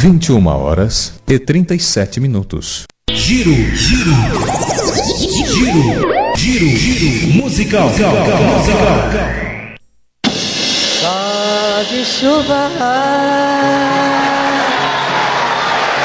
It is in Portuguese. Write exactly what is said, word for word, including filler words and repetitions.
vinte e uma horas e trinta e sete minutos. Giro, giro, giro, giro, giro musical. Só de chuva